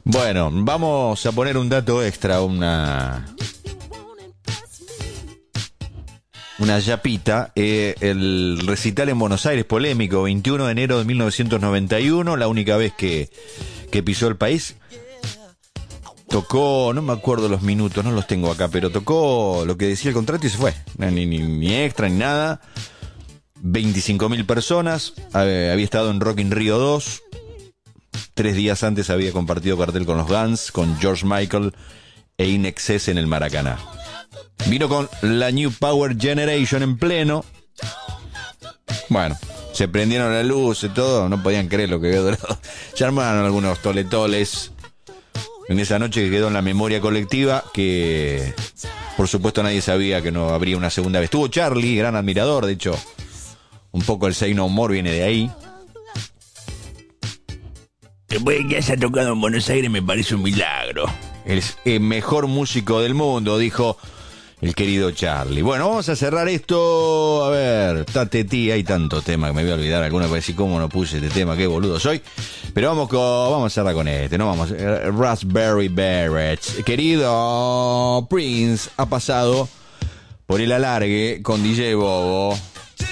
Bueno, vamos a poner un dato extra, una yapita. El recital en Buenos Aires, polémico, 21 de enero de 1991, la única vez que pisó el país. Tocó, no me acuerdo los minutos, no los tengo acá, pero tocó lo que decía el contrato y se fue. Ni extra ni nada. 25.000 personas. Había estado en Rock in Rio 2. 3 días antes había compartido cartel con los Guns, con George Michael e INXS en el Maracaná. Vino con la New Power Generation en pleno. Bueno, se prendieron la luz y todo, no podían creer lo que había durado. Se armaron algunos toletoles en esa noche que quedó en la memoria colectiva, que por supuesto nadie sabía que no habría una segunda vez. Estuvo Charlie, gran admirador, de hecho, un poco el Say No More viene de ahí. Después de que haya tocado en Buenos Aires me parece un milagro. Es el mejor músico del mundo, dijo el querido Charlie. Bueno, vamos a cerrar esto. A ver, Tateti, hay tanto tema que me voy a olvidar. Alguna vez decir cómo no puse este tema, qué boludo soy. Pero vamos a cerrar con este, ¿no? Vamos, Raspberry Beret. Querido Prince ha pasado por el alargue con DJ Bobo.